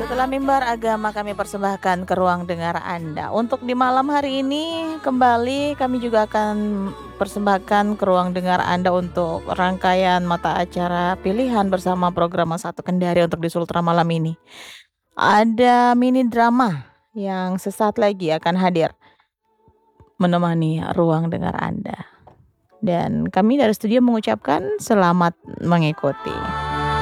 Setelah mimbar agama kami persembahkan ke ruang dengar Anda. Untuk di malam hari ini kembali kami juga akan persembahkan ke ruang dengar Anda untuk rangkaian mata acara pilihan bersama program Satu Kendari untuk di Sultra malam ini. Ada mini drama yang sesaat lagi akan hadir menemani ruang dengar Anda. Dan kami dari studio mengucapkan selamat mengikuti.